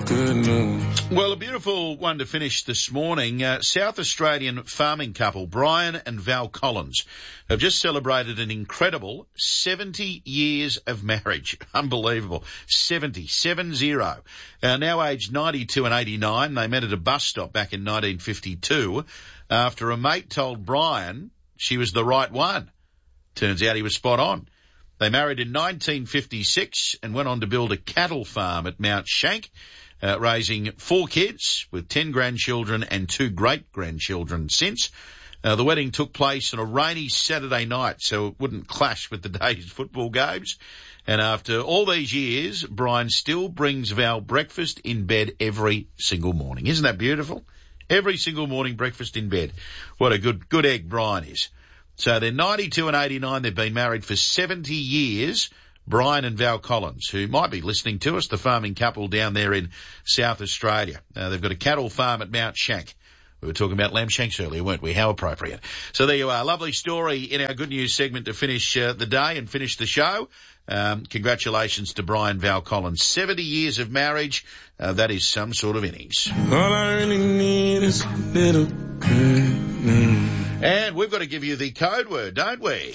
good news. Well, a beautiful one to finish this morning. South Australian farming couple Brian and Val Collins have just celebrated an incredible 70 years of marriage. Unbelievable. 7-0. Now aged 92 and 89. They met at a bus stop back in 1952 after a mate told Brian she was the right one. Turns out he was spot on. They married in 1956 and went on to build a cattle farm at Mount Shank, raising 4 kids with 10 grandchildren and 2 great-grandchildren since. The wedding took place on a rainy Saturday night, so it wouldn't clash with the day's football games. And after all these years, Brian still brings Val breakfast in bed every single morning. Isn't that beautiful? Every single morning breakfast in bed. What a good egg Brian is. So they're 92 and 89. They've been married for 70 years. Brian and Val Collins, who might be listening to us, the farming couple down there in South Australia. They've got a cattle farm at Mount Shank. We were talking about lamb shanks earlier, weren't we? How appropriate. So there you are. Lovely story in our good news segment to finish the day and finish the show. Congratulations to Brian, Val Collins. 70 years of marriage. That is some sort of innings. All I really need is a little good news. And we've got to give you the code word, don't we?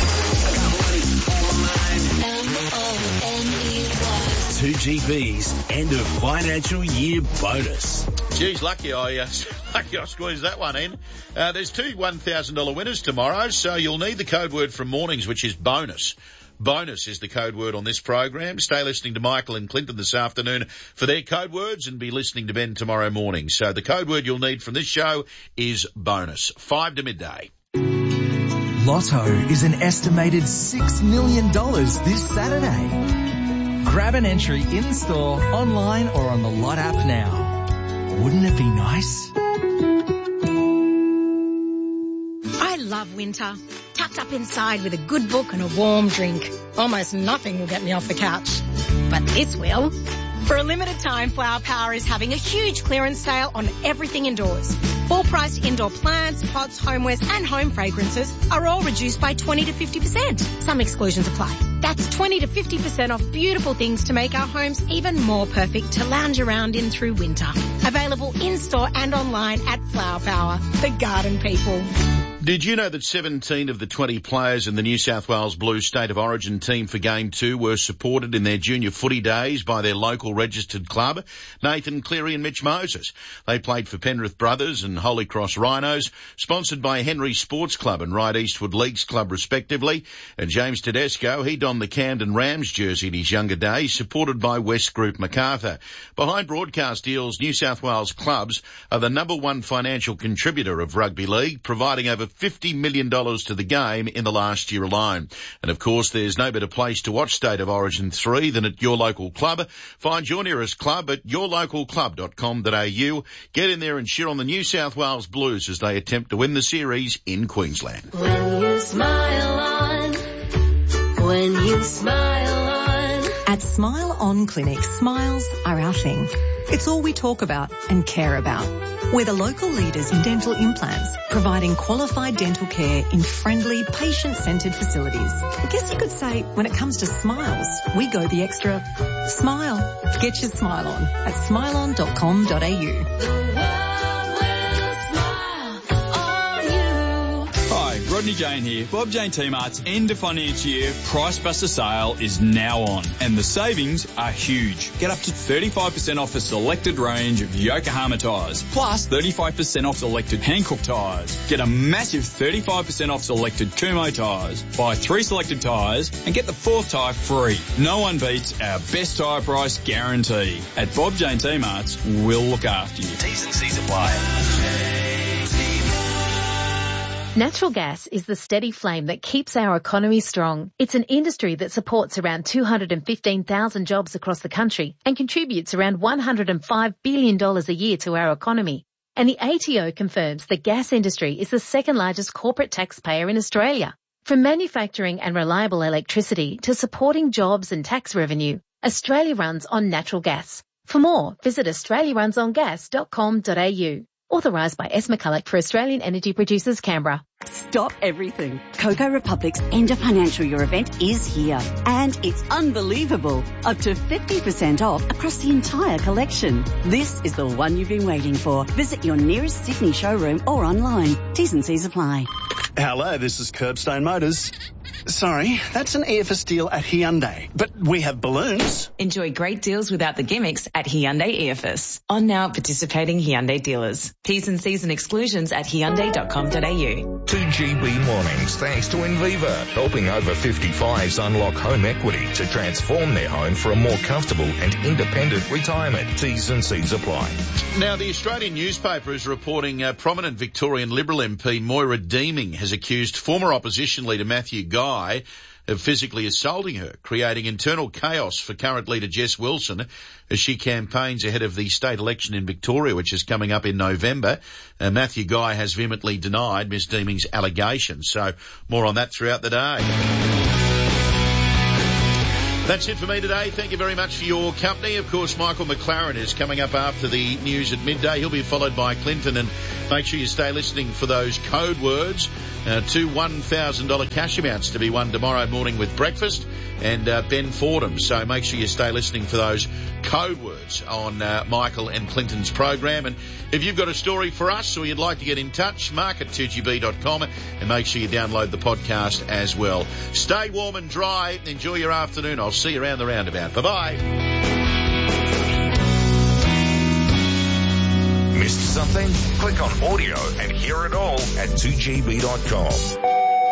2GB's end of financial year bonus. Geez, lucky I squeezed that one in. There's 2 $1,000 winners tomorrow, so you'll need the code word from mornings, which is bonus. Bonus is the code word on this program. Stay listening to Michael and Clinton this afternoon for their code words and be listening to Ben tomorrow morning. So the code word you'll need from this show is bonus. 5 to midday. Lotto is an estimated $6 million this Saturday. Grab an entry in-store, online or on the Lot app now. Wouldn't it be nice? I love winter. Tucked up inside with a good book and a warm drink. Almost nothing will get me off the couch. But this will. For a limited time, Flower Power is having a huge clearance sale on everything indoors. Full-priced indoor plants, pots, homewares and home fragrances are all reduced by 20 to 50%. Some exclusions apply. That's 20 to 50% off beautiful things to make our homes even more perfect to lounge around in through winter. Available in-store and online at Flower Power, the garden people. Did you know that 17 of the 20 players in the New South Wales Blues State of Origin team for Game 2 were supported in their junior footy days by their local registered club, Nathan Cleary and Mitch Moses? They played for Penrith Brothers and Holy Cross Rhinos, sponsored by Henry Sports Club and Ryde Eastwood Leagues Club respectively. And James Tedesco, he donned the Camden Rams jersey in his younger days, supported by West Group Macarthur. Behind broadcast deals, New South Wales clubs are the number 1 financial contributor of rugby league, providing over $50 million to the game in the last year alone. And of course, there's no better place to watch State of Origin 3 than at your local club. Find your nearest club at yourlocalclub.com.au. Get in there and cheer on the New South Wales Blues as they attempt to win the series in Queensland. When you smile on, when you smile on. At Smile On Clinic, smiles are our thing. It's all we talk about and care about. We're the local leaders in dental implants, providing qualified dental care in friendly, patient-centred facilities. I guess you could say, when it comes to smiles, we go the extra. Smile. Get your smile on at smileon.com.au. Rodney Jane here. Bob Jane T-Mart's end of financial year Price Buster sale is now on, and the savings are huge. Get up to 35% off a selected range of Yokohama tyres, plus 35% off selected Hankook tyres. Get a massive 35% off selected Kumho tyres. Buy 3 selected tyres and get the 4th tyre free. No one beats our best tyre price guarantee. At Bob Jane T-Mart's, we'll look after you. T's and C's apply. Natural gas is the steady flame that keeps our economy strong. It's an industry that supports around 215,000 jobs across the country and contributes around $105 billion a year to our economy. And the ATO confirms the gas industry is the second largest corporate taxpayer in Australia. From manufacturing and reliable electricity to supporting jobs and tax revenue, Australia runs on natural gas. For more, visit australiarunsongas.com.au. Authorised by S. McCulloch for Australian Energy Producers, Canberra. Stop everything. Coco Republic's End of Financial Year event is here. And it's unbelievable. Up to 50% off across the entire collection. This is the one you've been waiting for. Visit your nearest Sydney showroom or online. T's and C's apply. Hello, this is Curbstone Motors. Sorry, that's an EFS deal at Hyundai. But we have balloons. Enjoy great deals without the gimmicks at Hyundai EFS. On now at participating Hyundai dealers. T's and C's and exclusions at hyundai.com.au. 2GB mornings thanks to Inviva, helping over 55s unlock home equity to transform their home for a more comfortable and independent retirement. T's and C's apply. Now, the Australian newspaper is reporting prominent Victorian Liberal MP Moira Deeming has accused former opposition leader Matthew Guy of physically assaulting her, creating internal chaos for current leader Jess Wilson as she campaigns ahead of the state election in Victoria, which is coming up in November. Matthew Guy has vehemently denied Ms Deeming's allegations. So more on that throughout the day. That's it for me today. Thank you very much for your company. Of course, Michael McLaren is coming up after the news at midday. He'll be followed by Clinton, and make sure you stay listening for those code words. Two $1,000 cash amounts to be won tomorrow morning with breakfast and Ben Fordham. So make sure you stay listening for those code words on Michael and Clinton's program. And if you've got a story for us or you'd like to get in touch, mark at 2gb.com and make sure you download the podcast as well. Stay warm and dry. Enjoy your afternoon. I'll see you around the roundabout. Bye-bye. Missed something? Click on audio and hear it all at 2gb.com.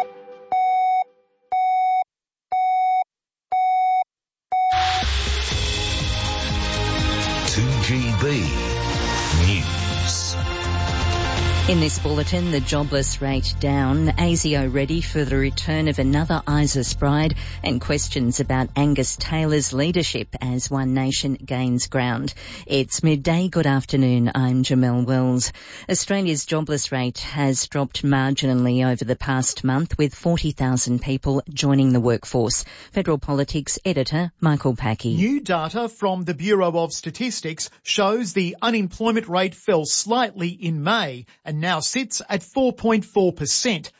News. In this bulletin, the jobless rate down, ASIO ready for the return of another ISIS bride, and questions about Angus Taylor's leadership as One Nation gains ground. It's midday. Good afternoon. I'm Jamelle Wells. Australia's jobless rate has dropped marginally over the past month, with 40,000 people joining the workforce. Federal Politics editor Michael Packey. New data from the Bureau of Statistics shows the unemployment rate fell slightly in May and now sits at 4.4%.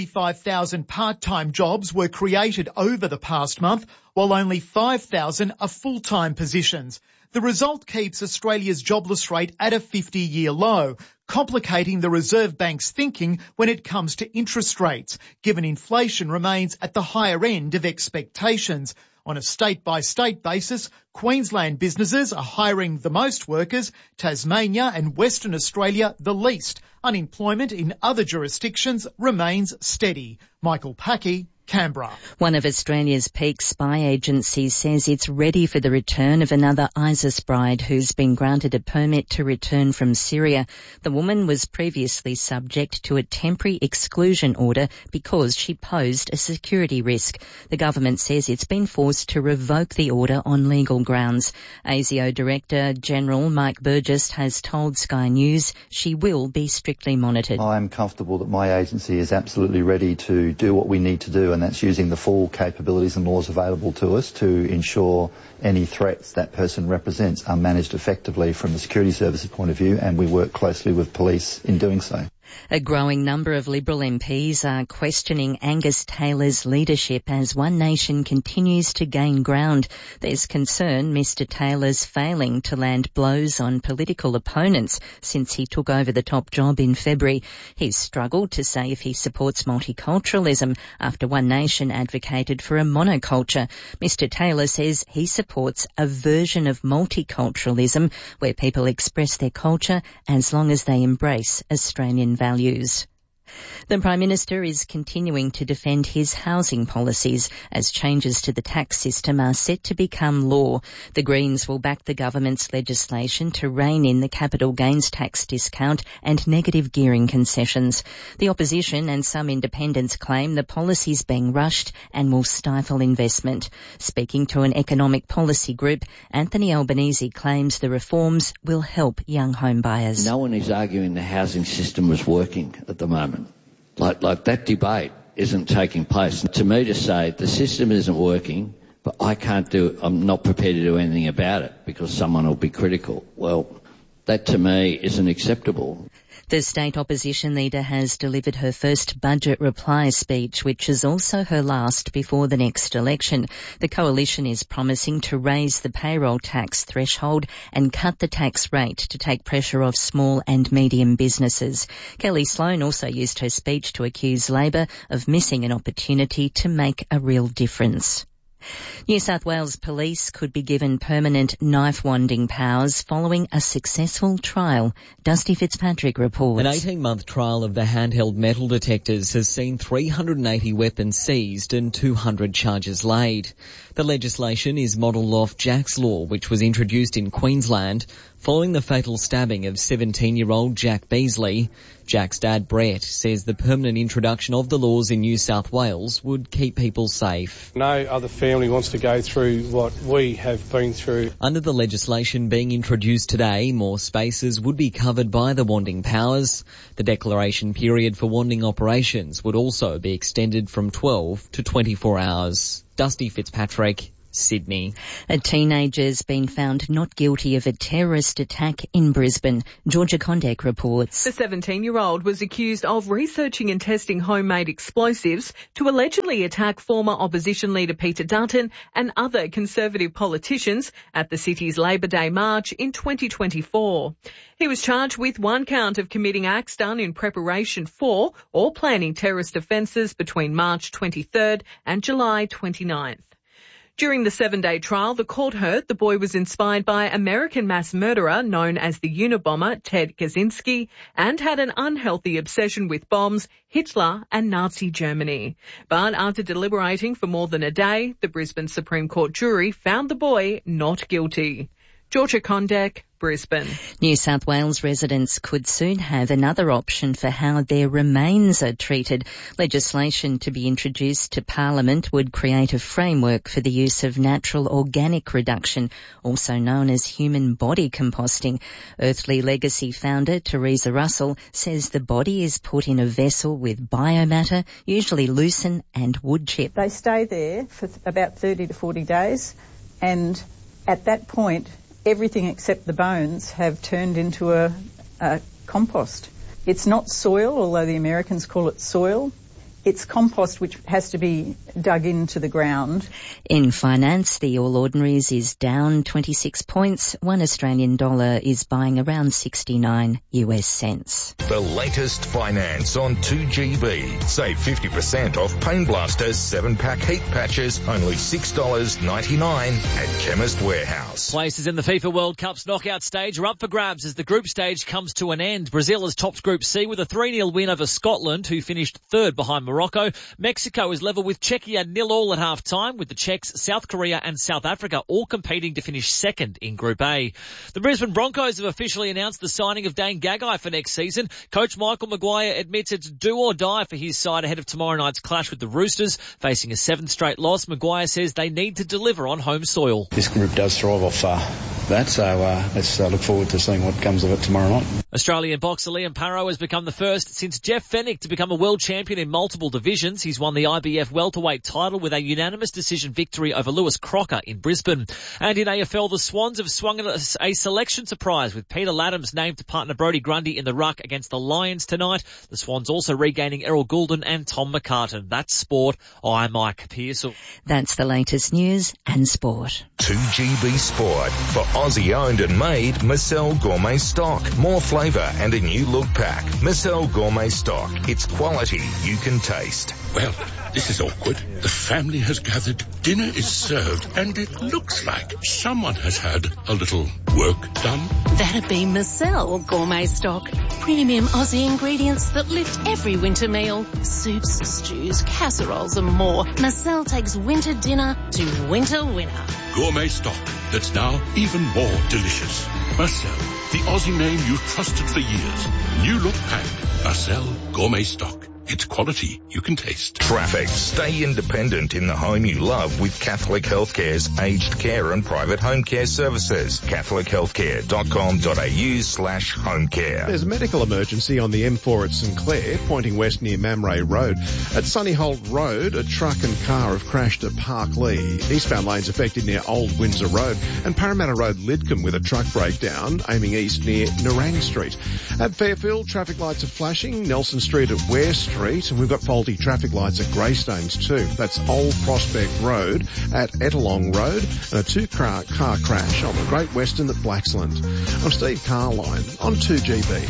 35,000 part-time jobs were created over the past month, while only 5,000 are full-time positions. The result keeps Australia's jobless rate at a 50-year low, complicating the Reserve Bank's thinking when it comes to interest rates, given inflation remains at the higher end of expectations. On a state-by-state basis, Queensland businesses are hiring the most workers, Tasmania and Western Australia the least. Unemployment in other jurisdictions remains steady. Michael Packey, Canberra. One of Australia's peak spy agencies says it's ready for the return of another ISIS bride who's been granted a permit to return from Syria. The woman was previously subject to a temporary exclusion order because she posed a security risk. The government says it's been forced to revoke the order on legal grounds. ASIO Director General Mike Burgess has told Sky News she will be strictly monitored. I'm comfortable that my agency is absolutely ready to do what we need to do, and that's using the full capabilities and laws available to us to ensure any threats that person represents are managed effectively from the security services point of view, and we work closely with police in doing so. A growing number of Liberal MPs are questioning Angus Taylor's leadership as One Nation continues to gain ground. There's concern Mr Taylor's failing to land blows on political opponents since he took over the top job in February. He's struggled to say if he supports multiculturalism after One Nation advocated for a monoculture. Mr Taylor says he supports a version of multiculturalism where people express their culture as long as they embrace Australian values. The Prime Minister is continuing to defend his housing policies as changes to the tax system are set to become law. The Greens will back the government's legislation to rein in the capital gains tax discount and negative gearing concessions. The opposition and some independents claim the policy is being rushed and will stifle investment. Speaking to an economic policy group, Anthony Albanese claims the reforms will help young home buyers. No one is arguing the housing system was working at the moment. Like that debate isn't taking place. To me to say the system isn't working, but I'm not prepared to do anything about it because someone will be critical. Well, That to me isn't acceptable. The state opposition leader has delivered her first budget reply speech, which is also her last before the next election. The coalition is promising to raise the payroll tax threshold and cut the tax rate to take pressure off small and medium businesses. Kelly Sloan also used her speech to accuse Labor of missing an opportunity to make a real difference. New South Wales Police could be given permanent knife-wanding powers following a successful trial. Dusty Fitzpatrick reports. An 18-month trial of the handheld metal detectors has seen 380 weapons seized and 200 charges laid. The legislation is modelled off Jack's Law, which was introduced in Queensland following the fatal stabbing of 17-year-old Jack Beasley. Jack's dad, Brett, says the permanent introduction of the laws in New South Wales would keep people safe. No other family wants to go through what we have been through. Under the legislation being introduced today, more spaces would be covered by the wanding powers. The declaration period for wanding operations would also be extended from 12 to 24 hours. Dusty Fitzpatrick, Sydney. A teenager's been found not guilty of a terrorist attack in Brisbane. Georgia Condek reports. The 17-year-old was accused of researching and testing homemade explosives to allegedly attack former opposition leader Peter Dutton and other Conservative politicians at the city's Labor Day march in 2024. He was charged with one count of committing acts done in preparation for or planning terrorist offences between March 23rd and July 29th. During the 7-day trial, the court heard the boy was inspired by American mass murderer known as the Unabomber, Ted Kaczynski, and had an unhealthy obsession with bombs, Hitler and Nazi Germany. But after deliberating for more than a day, the Brisbane Supreme Court jury found the boy not guilty. Georgia Condek, Brisbane. New South Wales residents could soon have another option for how their remains are treated. Legislation to be introduced to Parliament would create a framework for the use of natural organic reduction, also known as human body composting. Earthly Legacy founder Teresa Russell says the body is put in a vessel with biomatter, usually lucerne and wood chip. They stay there for about 30 to 40 days, and at that point, everything except the bones have turned into a compost. It's not soil, although the Americans call it soil. It's compost which has to be dug into the ground. In finance, the All Ordinaries is down 26 points. $1 Australian is buying around 69 US cents. The latest finance on 2GB. Save 50% off Pain Blaster 7-pack heat patches, only $6.99 at Chemist Warehouse. Places in the FIFA World Cup's knockout stage are up for grabs as the group stage comes to an end. Brazil has topped Group C with a 3-0 win over Scotland, who finished third behind Morocco. Mexico is level with Czechia 0-0 at half-time, with the Czechs, South Korea and South Africa all competing to finish second in Group A. The Brisbane Broncos have officially announced the signing of Dane Gagai for next season. Coach Michael Maguire admits it's do or die for his side ahead of tomorrow night's clash with the Roosters. Facing a 7th straight loss, Maguire says they need to deliver on home soil. This group does thrive off that, so let's look forward to seeing what comes of it tomorrow night. Australian boxer Liam Parrow has become the first since Jeff Fennick to become a world champion in multiple divisions. He's won the IBF welterweight title with a unanimous decision victory over Lewis Crocker in Brisbane. And in AFL, the Swans have swung a selection surprise with Peter Laddams named to partner Brodie Grundy in the ruck against the Lions tonight. The Swans also regaining Errol Goulden and Tom McCartan. That's sport. I'm Mike Pearsall. That's the latest news and sport. 2GB Sport for Aussie owned and made Marcel Gourmet stock. More flavour and a new look pack. Marcel Gourmet stock. It's quality you can taste. Well, this is awkward. The family has gathered, dinner is served, and it looks like someone has had a little work done. That'd be Marcel Gourmet stock. Premium Aussie ingredients that lift every winter meal. Soups, stews, casseroles and more. Marcel takes winter dinner to winter winner. Gourmet stock that's now even more delicious. Marcel, the Aussie name you've trusted for years. New look pack. Marcel Gourmet stock. It's quality you can taste. Traffic. Stay independent in the home you love with Catholic Healthcare's aged care and private home care services. catholichealthcare.com.au/home care. There's a medical emergency on the M4 at St Clair, pointing west near Mamray Road. At Sunnyholt Road, a truck and car have crashed at Park Lee. Eastbound lanes affected near Old Windsor Road, and Parramatta Road Lidcombe with a truck breakdown aiming east near Nerang Street. At Fairfield, traffic lights are flashing. Nelson Street at Ware Street, and we've got faulty traffic lights at Greystones too. That's Old Prospect Road at Ettalong Road, and a two-car crash on the Great Western at Blaxland. I'm Steve Carline on 2GB.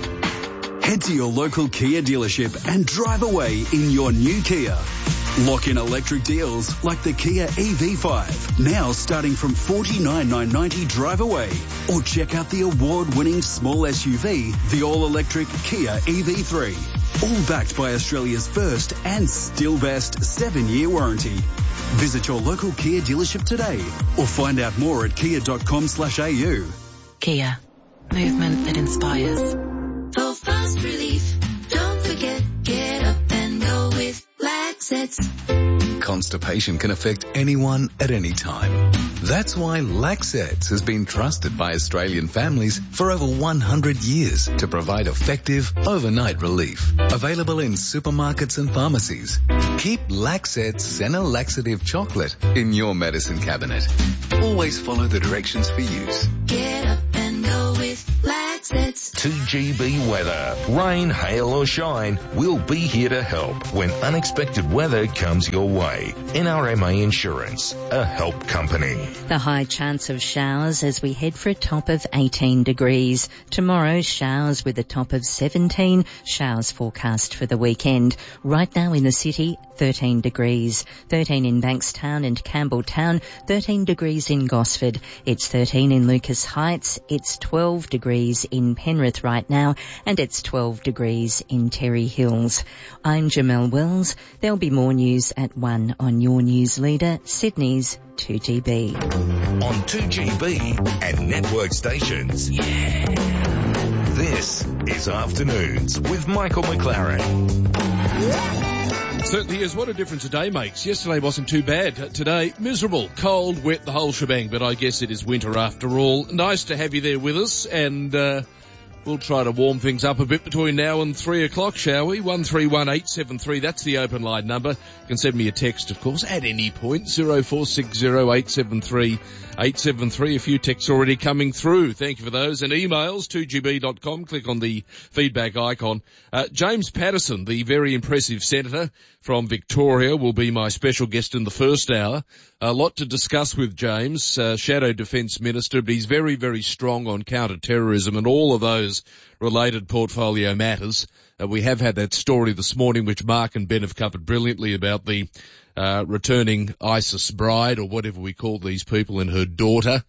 Head to your local Kia dealership and drive away in your new Kia. Lock in electric deals like the Kia EV5, now starting from $49,990 drive away. Or check out the award-winning small SUV, the all-electric Kia EV3. All backed by Australia's first and still best 7-year warranty. Visit your local Kia dealership today or find out more at kia.com/au. Kia. Movement that inspires. For fast relief, don't forget, get up and go with Laxets. Constipation can affect anyone at any time. That's why Laxets has been trusted by Australian families for over 100 years to provide effective overnight relief. Available in supermarkets and pharmacies. Keep Laxets Senna Laxative Chocolate in your medicine cabinet. Always follow the directions for use. Get up and go with Laxets. 2GB weather. Rain, hail or shine, we'll be here to help when unexpected weather comes your way. NRMA Insurance, a help company. The high chance of showers as we head for a top of 18 degrees. Tomorrow, showers with a top of 17. Showers forecast for the weekend. Right now in the city, 13 degrees. 13 in Bankstown and Campbelltown. 13 degrees in Gosford. It's 13 in Lucas Heights. It's 12 degrees in Penrith right now. And it's 12 degrees in Terry Hills. I'm Jamelle Wells. There'll be more news at 1 on your news leader, Sydney's 2GB. On 2GB and network stations. Yeah. This is Afternoons with Michael McLaren. Certainly is. What a difference a day makes. Yesterday wasn't too bad. Today, miserable, cold, wet, the whole shebang, but I guess it is winter after all. Nice to have you there with us, and we'll try to warm things up a bit between now and 3 o'clock, shall we? 131873, that's the open line number. You can send me a text, of course, at any point, 0460873873. A few texts already coming through. Thank you for those. And emails, 2gb.com. Click on the feedback icon. James Patterson, the very impressive senator from Victoria, will be my special guest in the first hour. A lot to discuss with James, Shadow Defence Minister, but he's very, very strong on counter-terrorism and all of those related portfolio matters. We have had that story this morning, which Mark and Ben have covered brilliantly, about the returning ISIS bride, or whatever we call these people, and her daughter.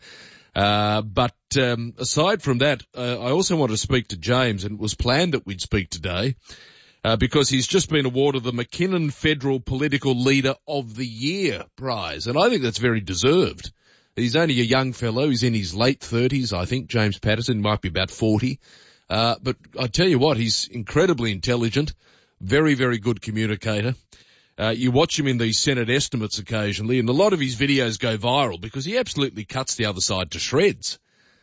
But aside from that, I also want to speak to James, and it was planned that we'd speak today, because he's just been awarded the McKinnon Federal Political Leader of the Year prize, and I think that's very deserved. He's only a young fellow. He's in his late 30s, I think. James Patterson might be about 40. But I tell you what, he's incredibly intelligent, very, very good communicator. You watch him in these Senate estimates occasionally, and a lot of his videos go viral because he absolutely cuts the other side to shreds.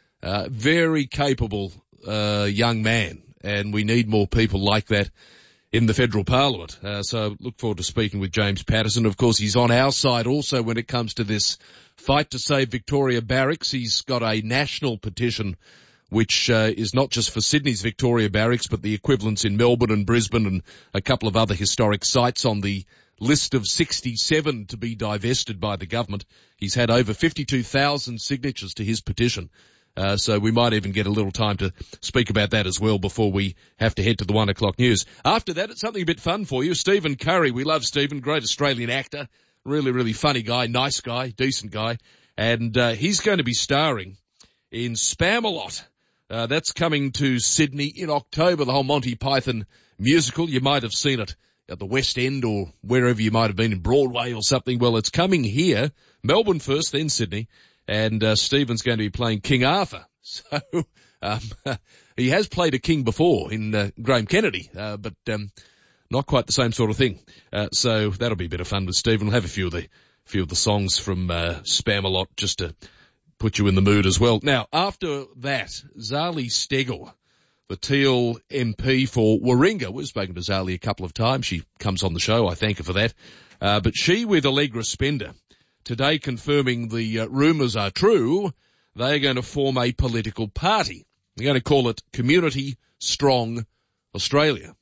Very capable young man, and we need more people like that in the federal parliament. So look forward to speaking with James Patterson. Of course, he's on our side also when it comes to this fight to save Victoria Barracks. He's got a national petition which is not just for Sydney's Victoria Barracks, but the equivalents in Melbourne and Brisbane and a couple of other historic sites on the list of 67 to be divested by the government. He's had over 52,000 signatures to his petition. So we might even get a little time to speak about that as well before we have to head to the 1 o'clock news. After that, it's something a bit fun for you. Stephen Curry. We love Stephen. Great Australian actor. Really, really funny guy. Nice guy. Decent guy. And he's going to be starring in Spamalot. That's coming to Sydney in October, the whole Monty Python musical. You might have seen it at the West End or wherever you might have been, in Broadway or something. Well, it's coming here. Melbourne first, then Sydney. And Stephen's going to be playing King Arthur. So he has played a king before in Graham Kennedy, but not quite the same sort of thing. So that'll be a bit of fun with Stephen. We'll have a few of the songs from Spamalot just to put you in the mood as well. Now, after that, Zali Steggall, the Teal MP for Warringah. We've spoken to Zali a couple of times. She comes on the show. I thank her for that. But she with Allegra Spender today confirming the rumours are true. They are going to form a political party. They're going to call it Community Strong Australia.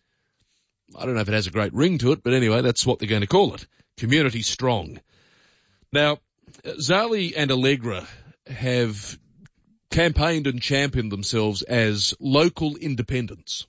I don't know if it has a great ring to it, but anyway, that's what they're going to call it. Community Strong. Now, Zali and Allegra have campaigned and championed themselves as local independents.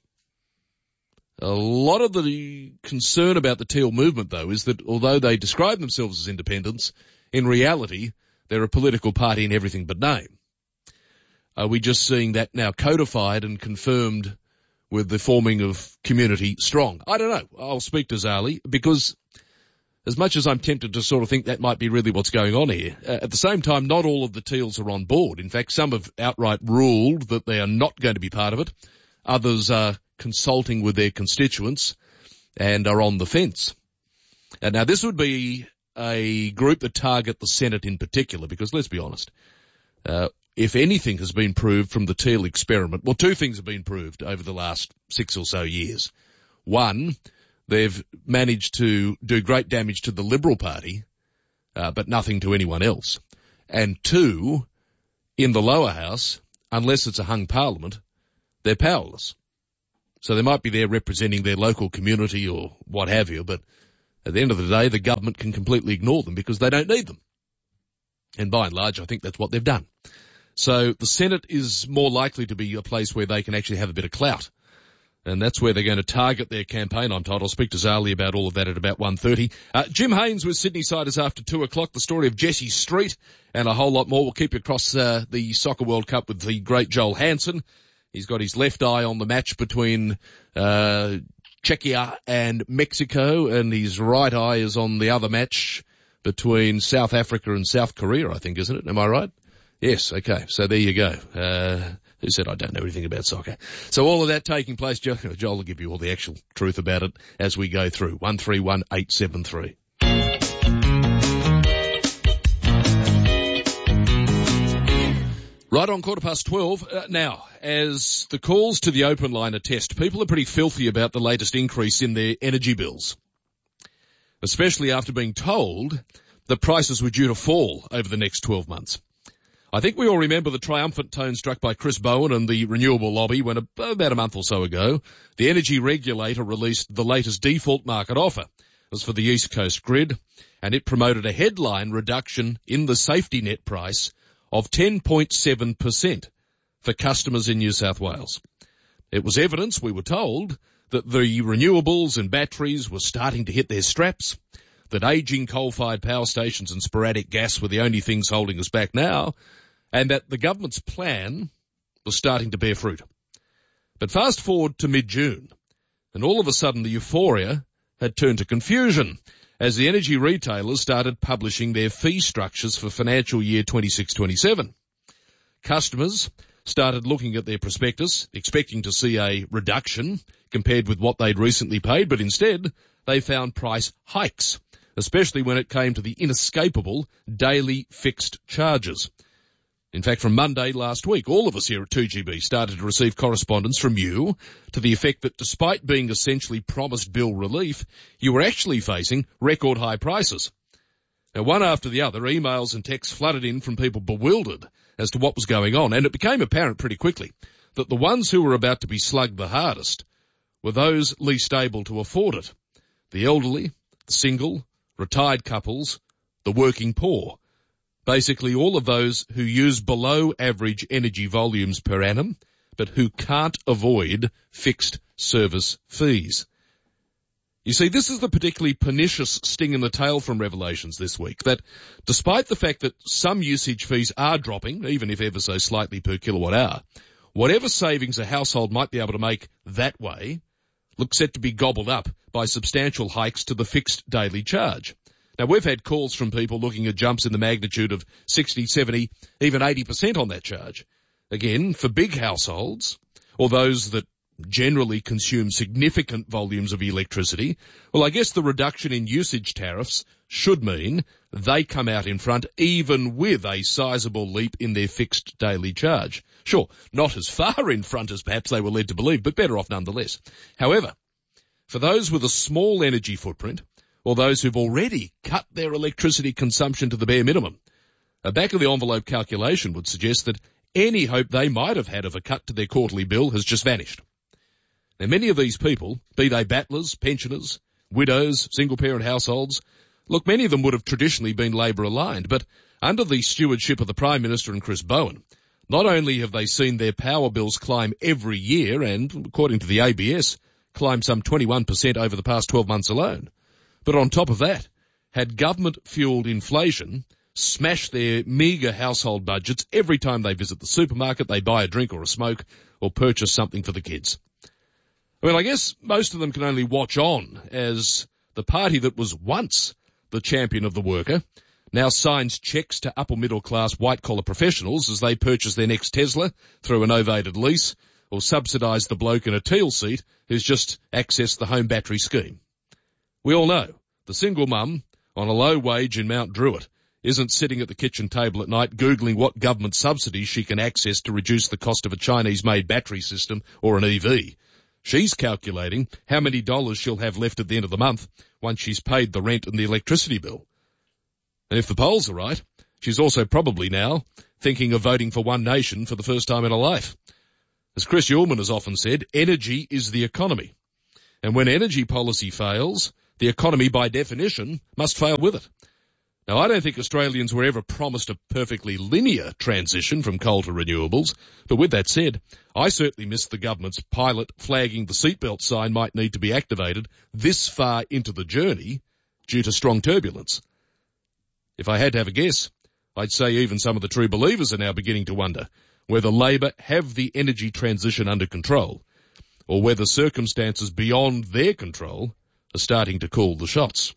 A lot of the concern about the Teal movement, though, is that although they describe themselves as independents, in reality, they're a political party in everything but name. Are we just seeing that now codified and confirmed with the forming of Community Strong? I don't know. I'll speak to Zali because as much as I'm tempted to sort of think that might be really what's going on here, at the same time, not all of the Teals are on board. In fact, some have outright ruled that they are not going to be part of it. Others are consulting with their constituents and are on the fence. And now this would be a group that target the Senate in particular because, let's be honest, if anything has been proved from the Teal experiment, well, two things have been proved over the last 6 or so years. One, they've managed to do great damage to the Liberal Party, but nothing to anyone else. And two, in the lower house, unless it's a hung parliament, they're powerless. So they might be there representing their local community or what have you, but at the end of the day, the government can completely ignore them because they don't need them. And by and large, I think that's what they've done. So the Senate is more likely to be a place where they can actually have a bit of clout. And that's where they're going to target their campaign, I'm told. I'll speak to Zali about all of that at about 1:30. Jim Haynes with Sydney Siders after 2 o'clock, the story of Jesse Street and a whole lot more. We'll keep you across the Soccer World Cup with the great Joel Hansen. He's got his left eye on the match between Czechia and Mexico, and his right eye is on the other match between South Africa and South Korea, I think, isn't it? Am I right? Yes, okay. So there you go. Who said I don't know anything about soccer? So all of that taking place, Joel will give you all the actual truth about it as we go through. 131873. Right on 12:15. Now, as the calls to the open line attest, people are pretty filthy about the latest increase in their energy bills, especially after being told that prices were due to fall over the next 12 months. I think we all remember the triumphant tone struck by Chris Bowen and the renewable lobby when about a month or so ago, the energy regulator released the latest default market offer. It was for the East Coast grid, and it promoted a headline reduction in the safety net price of 10.7% for customers in New South Wales. It was evidence, we were told, that the renewables and batteries were starting to hit their straps, that ageing coal-fired power stations and sporadic gas were the only things holding us back now, and that the government's plan was starting to bear fruit. But fast forward to mid-June, and all of a sudden the euphoria had turned to confusion as the energy retailers started publishing their fee structures for financial year 26-27. Customers started looking at their prospectus, expecting to see a reduction compared with what they'd recently paid, but instead they found price hikes, especially when it came to the inescapable daily fixed charges. In fact, from Monday last week, all of us here at 2GB started to receive correspondence from you to the effect that despite being essentially promised bill relief, you were actually facing record high prices. Now, one after the other, emails and texts flooded in from people bewildered as to what was going on, and it became apparent pretty quickly that the ones who were about to be slugged the hardest were those least able to afford it. The elderly, the single, retired couples, the working poor. Basically all of those who use below average energy volumes per annum, but who can't avoid fixed service fees. You see, this is the particularly pernicious sting in the tail from revelations this week, that despite the fact that some usage fees are dropping, even if ever so slightly per kilowatt hour, whatever savings a household might be able to make that way looks set to be gobbled up by substantial hikes to the fixed daily charge. Now, we've had calls from people looking at jumps in the magnitude of 60, 70, even 80% on that charge. Again, for big households, or those that generally consume significant volumes of electricity, well, I guess the reduction in usage tariffs should mean they come out in front even with a sizable leap in their fixed daily charge. Sure, not as far in front as perhaps they were led to believe, but better off nonetheless. However, for those with a small energy footprint, or those who've already cut their electricity consumption to the bare minimum, a back-of-the-envelope calculation would suggest that any hope they might have had of a cut to their quarterly bill has just vanished. Now, many of these people, be they battlers, pensioners, widows, single-parent households, look, many of them would have traditionally been Labor-aligned, but under the stewardship of the Prime Minister and Chris Bowen, not only have they seen their power bills climb every year and, according to the ABS, climb some 21% over the past 12 months alone, but on top of that, had government-fuelled inflation smash their meagre household budgets every time they visit the supermarket, they buy a drink or a smoke, or purchase something for the kids. I mean, I guess most of them can only watch on as the party that was once the champion of the worker now signs cheques to upper-middle-class white-collar professionals as they purchase their next Tesla through a novated lease or subsidise the bloke in a teal seat who's just accessed the home battery scheme. We all know the single mum on a low wage in Mount Druitt isn't sitting at the kitchen table at night Googling what government subsidies she can access to reduce the cost of a Chinese-made battery system or an EV. She's calculating how many dollars she'll have left at the end of the month once she's paid the rent and the electricity bill. And if the polls are right, she's also probably now thinking of voting for One Nation for the first time in her life. As Chris Uhlmann has often said, energy is the economy. And when energy policy fails, the economy by definition must fail with it. Now, I don't think Australians were ever promised a perfectly linear transition from coal to renewables, but with that said, I certainly missed the government's pilot flagging the seatbelt sign might need to be activated this far into the journey due to strong turbulence. If I had to have a guess, I'd say even some of the true believers are now beginning to wonder whether Labor have the energy transition under control, or whether circumstances beyond their control are starting to call the shots.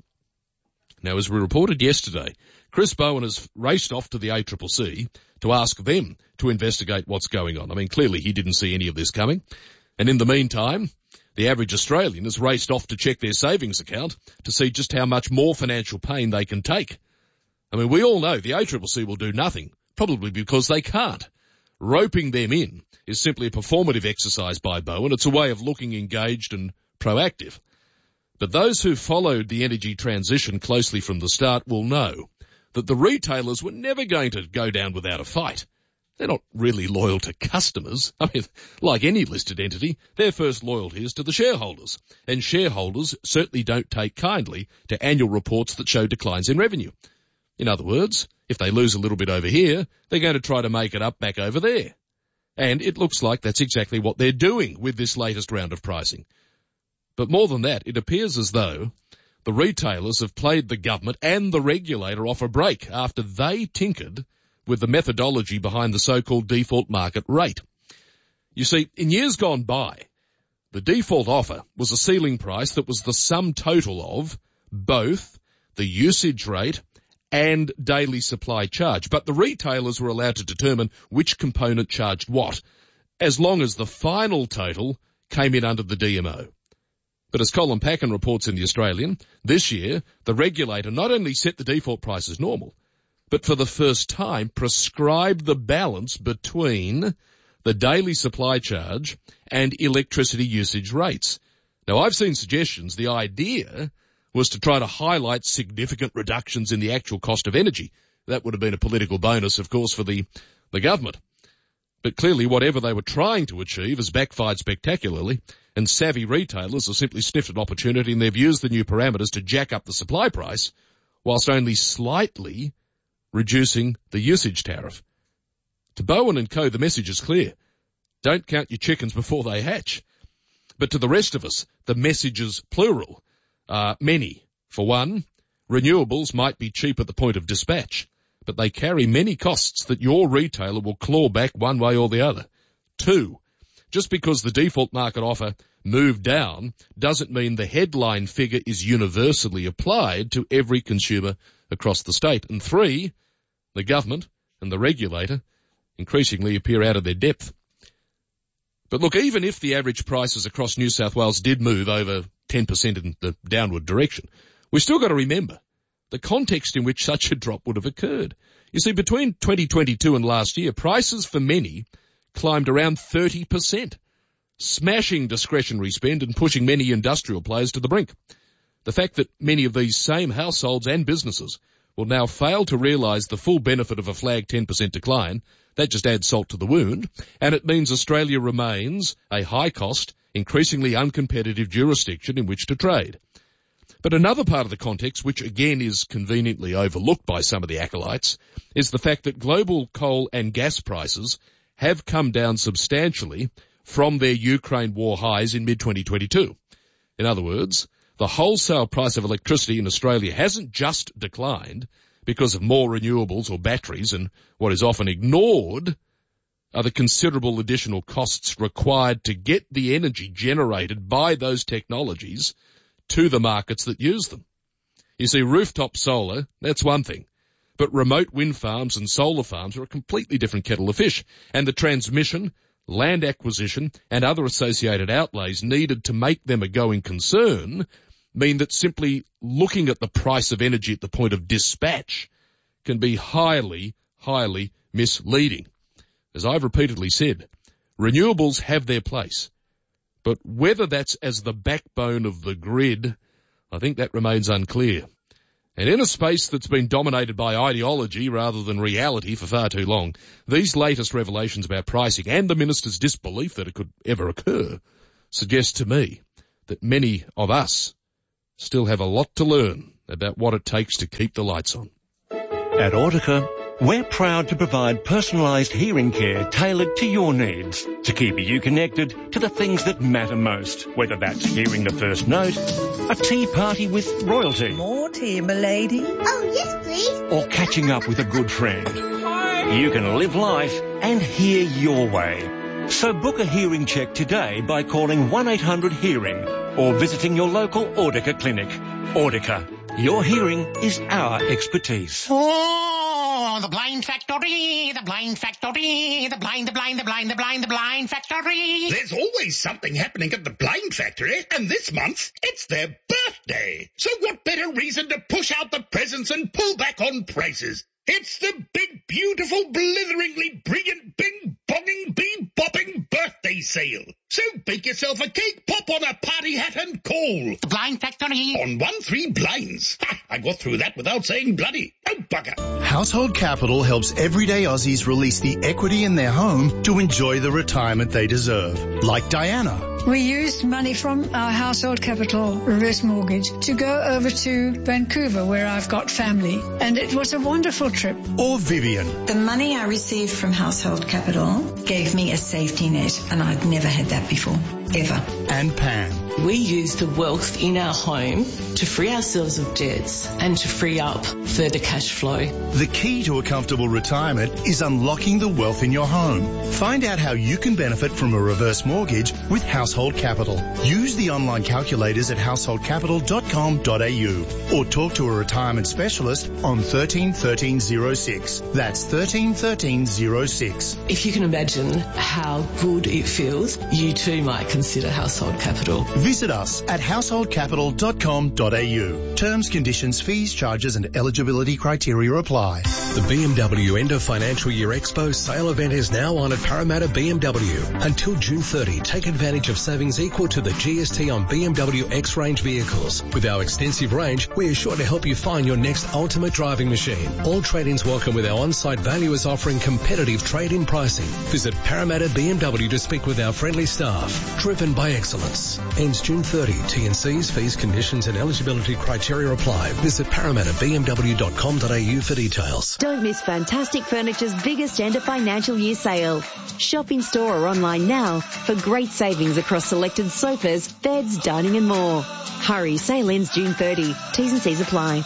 Now, as we reported yesterday, Chris Bowen has raced off to the ACCC to ask them to investigate what's going on. I mean, clearly he didn't see any of this coming. And in the meantime, the average Australian has raced off to check their savings account to see just how much more financial pain they can take. I mean, we all know the ACCC will do nothing, probably because they can't. Roping them in is simply a performative exercise by Bowen. It's a way of looking engaged and proactive. But those who followed the energy transition closely from the start will know that the retailers were never going to go down without a fight. They're not really loyal to customers. I mean, like any listed entity, their first loyalty is to the shareholders. And shareholders certainly don't take kindly to annual reports that show declines in revenue. In other words, if they lose a little bit over here, they're going to try to make it up back over there. And it looks like that's exactly what they're doing with this latest round of pricing. But more than that, it appears as though the retailers have played the government and the regulator off a break after they tinkered with the methodology behind the so-called default market rate. You see, in years gone by, the default offer was a ceiling price that was the sum total of both the usage rate and daily supply charge. But the retailers were allowed to determine which component charged what, as long as the final total came in under the DMO. But as Colin Packin reports in The Australian, this year, the regulator not only set the default price as normal, but for the first time prescribed the balance between the daily supply charge and electricity usage rates. Now, I've seen suggestions the idea was to try to highlight significant reductions in the actual cost of energy. That would have been a political bonus, of course, for the government. But clearly, whatever they were trying to achieve has backfired spectacularly, and savvy retailers have simply sniffed an opportunity and they've used the new parameters to jack up the supply price, whilst only slightly reducing the usage tariff. To Bowen and Co, the message is clear. Don't count your chickens before they hatch. But to the rest of us, the message is plural. Many. For one, renewables might be cheap at the point of dispatch, but they carry many costs that your retailer will claw back one way or the other. Two, just because the default market offer moved down doesn't mean the headline figure is universally applied to every consumer across the state. And three, the government and the regulator increasingly appear out of their depth. But look, even if the average prices across New South Wales did move over 10% in the downward direction, we've still got to remember the context in which such a drop would have occurred. You see, between 2022 and last year, prices for many climbed around 30%, smashing discretionary spend and pushing many industrial players to the brink. The fact that many of these same households and businesses will now fail to realise the full benefit of a flagged 10% decline, that just adds salt to the wound, and it means Australia remains a high-cost, increasingly uncompetitive jurisdiction in which to trade. But another part of the context, which again is conveniently overlooked by some of the acolytes, is the fact that global coal and gas prices have come down substantially from their Ukraine war highs in mid-2022. In other words, the wholesale price of electricity in Australia hasn't just declined because of more renewables or batteries, and what is often ignored are the considerable additional costs required to get the energy generated by those technologies to the markets that use them. You see, rooftop solar, that's one thing, but remote wind farms and solar farms are a completely different kettle of fish, and the transmission, land acquisition, and other associated outlays needed to make them a going concern mean that simply looking at the price of energy at the point of dispatch can be highly, highly misleading. As I've repeatedly said, renewables have their place, but whether that's as the backbone of the grid, I think that remains unclear. And in a space that's been dominated by ideology rather than reality for far too long, these latest revelations about pricing and the minister's disbelief that it could ever occur suggest to me that many of us still have a lot to learn about what it takes to keep the lights on. At Audica, we're proud to provide personalised hearing care tailored to your needs to keep you connected to the things that matter most, whether that's hearing the first note, a tea party with royalty. More tea, m'lady. Oh, yes, please. Or catching up with a good friend. You can live life and hear your way. So book a hearing check today by calling 1-800-HEARING or visiting your local Audica clinic. Audica, your hearing is our expertise. Oh, the blind factory, the blind factory, the blind factory. There's always something happening at the Blind Factory, and this month it's their birthday. So what better reason to push out the presents and pull back on prices? It's the big, beautiful, blitheringly brilliant, bing-bonging, bee-bopping birthday sale. So bake yourself a cake, pop on a party hat and call. The Blind Factory. On 1-3 Blinds. Ha, I got through that without saying bloody. Oh, bugger. Household Capital helps everyday Aussies release the equity in their home to enjoy the retirement they deserve. Like Diana. We used money from our Household Capital reverse mortgage to go over to Vancouver, where I've got family, and it was a wonderful trip. Or Vivian. The money I received from Household Capital gave me a safety net, and I'd never had that before, ever. And Pam. We use the wealth in our home to free ourselves of debts and to free up further cash flow. The key to a comfortable retirement is unlocking the wealth in your home. Find out how you can benefit from a reverse mortgage with Household Capital. Use the online calculators at householdcapital.com.au or talk to a retirement specialist on 13 13 06. That's 13 13 06. If you can imagine how good it feels, you too might consider Household Capital. Visit us at householdcapital.com.au. Terms, conditions, fees, charges and eligibility criteria apply. The BMW End of Financial Year Expo sale event is now on at Parramatta BMW. Until June 30, take advantage of savings equal to the GST on BMW X-Range vehicles. With our extensive range, we are sure to help you find your next ultimate driving machine. All trade-ins welcome with our on-site valuers offering competitive trade-in pricing. Visit Parramatta BMW to speak with our friendly staff. Driven by excellence. Ends June 30. T&Cs, fees, conditions and eligibility criteria apply. Visit parramattabmw.com.au for details. Don't miss Fantastic Furniture's biggest end of financial year sale. Shop in store or online now for great savings across selected sofas, beds, dining and more. Hurry, sale ends June 30. T's and C's apply.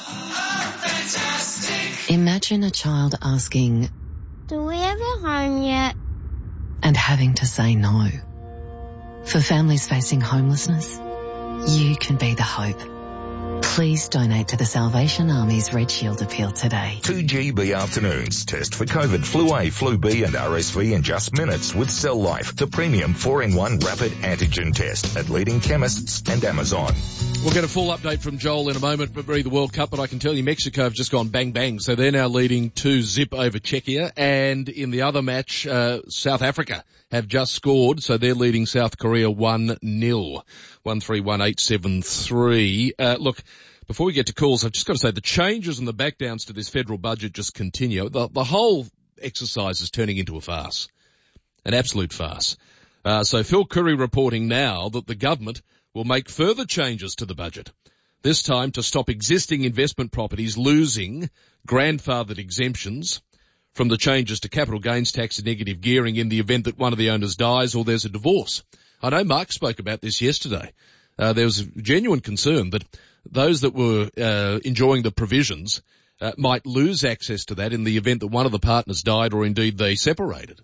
Imagine a child asking, Do we have a home yet? and having to say no. For families facing homelessness, you can be the hope. Please donate to the Salvation Army's Red Shield appeal today. 2GB Afternoons. Test for COVID, Flu A, Flu B and RSV in just minutes with Cell Life, the premium 4-in-1 rapid antigen test at leading chemists and Amazon. We'll get a full update from Joel in a moment, but the World Cup, but I can tell you Mexico have just gone bang bang, so they're now leading 2-0 over Czechia, and in the other match, South Africa have just scored, so they're leading South Korea 1-0. 131873. Look, before we get to calls, I've just got to say the changes and the backdowns to this federal budget just continue. The whole exercise is turning into a farce, an absolute farce. So Phil Curry reporting now that the government will make further changes to the budget, this time to stop existing investment properties losing grandfathered exemptions from the changes to capital gains tax and negative gearing in the event that one of the owners dies or there's a divorce. I know Mark spoke about this yesterday. There was genuine concern that those that were enjoying the provisions might lose access to that in the event that one of the partners died or indeed they separated.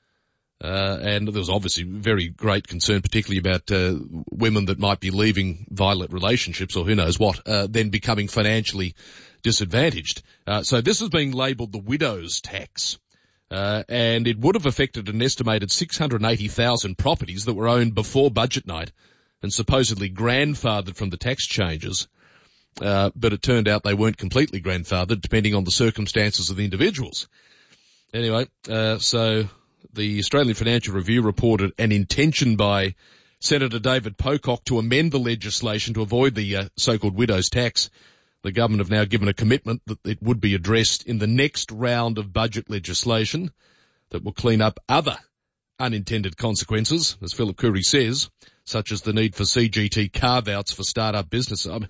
And there was obviously very great concern, particularly about women that might be leaving violent relationships or who knows what, then becoming financially disadvantaged. So this is being labelled the widow's tax. And it would have affected an estimated 680,000 properties that were owned before budget night and supposedly grandfathered from the tax changes. But it turned out they weren't completely grandfathered, depending on the circumstances of the individuals. Anyway, so the Australian Financial Review reported an intention by Senator David Pocock to amend the legislation to avoid the so-called widow's tax. The government have now given a commitment that it would be addressed in the next round of budget legislation that will clean up other unintended consequences, as Philip Curry says, such as the need for CGT carve-outs for start-up businesses. I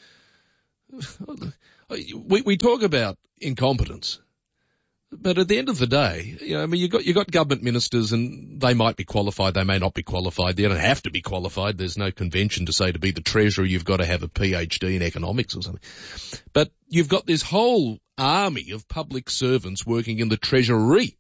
mean, look, we talk about incompetence, but at the end of the day, I mean, you got government ministers and they might be qualified, they may not be qualified, they don't have to be qualified. There's no convention to say to be the treasurer you've got to have a PhD in economics or something. But you've got this whole army of public servants working in the Treasury.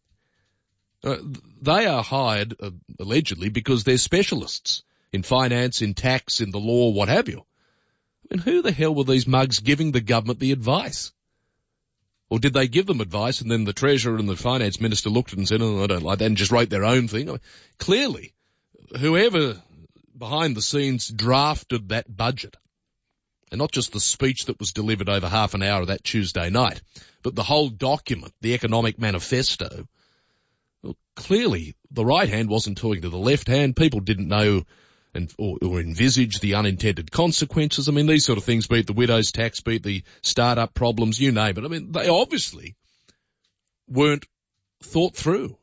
They are hired, allegedly, because they're specialists in finance, in tax, in the law, what have you. I mean, who the hell were these mugs giving the government the advice? Or did they give them advice and then the treasurer and the finance minister looked at it and said, oh, I don't like that, and just wrote their own thing? I mean, clearly, whoever behind the scenes drafted that budget, and not just the speech that was delivered over half an hour of that Tuesday night, but the whole document, the economic manifesto, well, clearly the right hand wasn't talking to the left hand. People didn't know or envisage the unintended consequences. I mean, these sort of things, be it the widow's tax, be it the start-up problems, you name it. I mean, they obviously weren't thought through.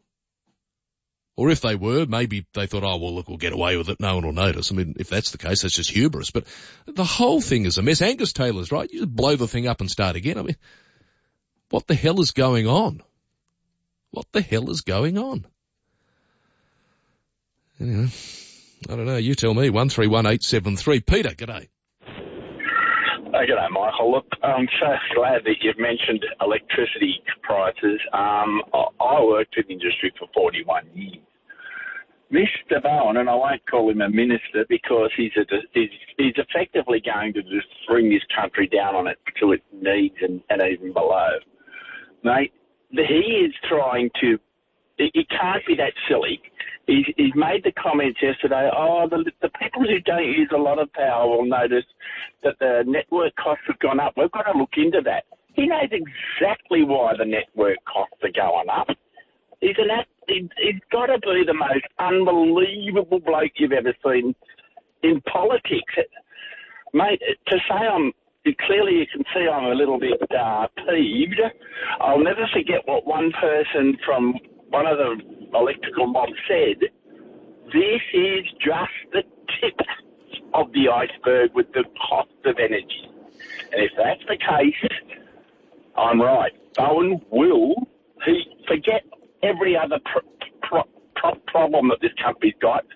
Or if they were, maybe they thought, oh, well, look, we'll get away with it. No one will notice. I mean, if that's the case, that's just hubris. But the whole thing is a mess. Angus Taylor's right. You just blow the thing up and start again. I mean, what the hell is going on? What the hell is going on? Anyway, I don't know. You tell me. 131873. Peter, g'day. G'day, Michael. Look, I'm so glad that you've mentioned electricity prices. I worked in the industry for 41 years. Mr. Bowen, and I won't call him a minister because he's effectively going to just bring this country down on it to its needs and even below. Mate, he is trying to, it can't be that silly. He's made the comments yesterday, the people who don't use a lot of power will notice that the network costs have gone up. We've got to look into that. He knows exactly why the network costs are going up. He's got to be the most unbelievable bloke you've ever seen in politics. Mate, to say clearly you can see I'm a little bit peeved. I'll never forget what one person from one of the electrical mob said. This is just the tip of the iceberg with the cost of energy. And if that's the case, I'm right. Bowen forget every other problem that this country's got.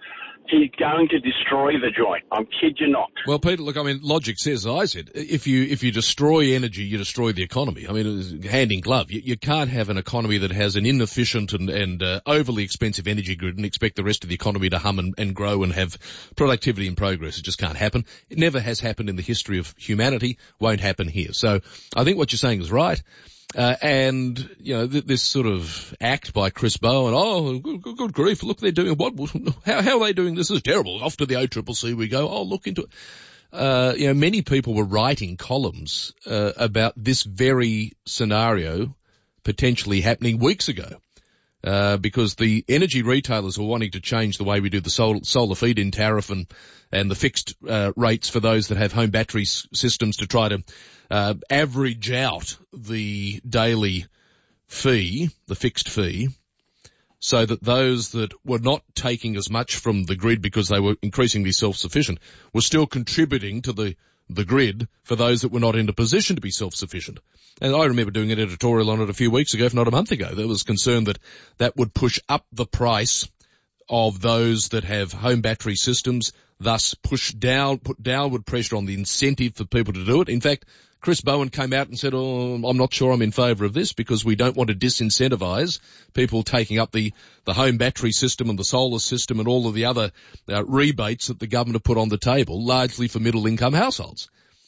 He's going to destroy the joint. I kid you not. Well, Peter, look, I mean, logic says, as I said, if you destroy energy, you destroy the economy. I mean, it's hand in glove. You can't have an economy that has an inefficient and overly expensive energy grid and expect the rest of the economy to hum and grow and have productivity and progress. It just can't happen. It never has happened in the history of humanity. Won't happen here. So I think what you're saying is right. And, you know, this sort of act by Chris Bowen, good grief, look, they're doing how are they doing this? This is terrible. Off to the ACCC we go. Look into it. You know, many people were writing columns, about this very scenario potentially happening weeks ago. Because the energy retailers were wanting to change the way we do the solar feed-in tariff and the fixed, rates for those that have home battery systems to try to, average out the daily fee, the fixed fee, so that those that were not taking as much from the grid because they were increasingly self-sufficient were still contributing to the grid for those that were not in a position to be self-sufficient. And I remember doing an editorial on it a few weeks ago, if not a month ago. There was concern that would push up the price of those that have home battery systems, thus put downward pressure on the incentive for people to do it. In fact, Chris Bowen came out and said, I'm not sure I'm in favour of this because we don't want to disincentivise people taking up the home battery system and the solar system and all of the other rebates that the government have put on the table, largely for middle income households.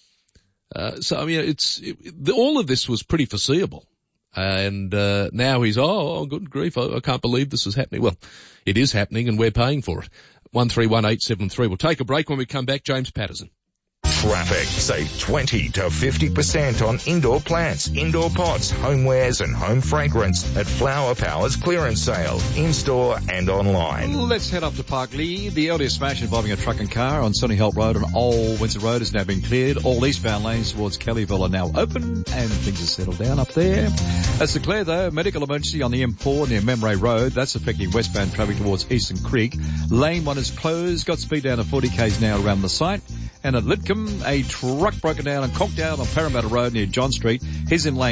So, I mean, all of this was pretty foreseeable. And now he's, good grief, I can't believe this is happening. Well, it is happening and we're paying for it. 131873. We'll take a break. When we come back, James Patterson. Traffic. Save 20 to 50% on indoor plants, indoor pots, homewares and home fragrance at Flower Power's clearance sale, in-store and online. Let's head up to Parklea. The earlier smash involving a truck and car on Sonny Holt Road and Old Windsor Road has now been cleared. All eastbound lanes towards Kellyville are now open and things are settled down up there. At St Clair though, medical emergency on the M4 near Memray Road. That's affecting westbound traffic towards Eastern Creek. Lane 1 is closed. Got speed down to 40 k's now around the site. And at Lidcombe, a truck broken down and conked out on Parramatta Road near John Street. He's in lane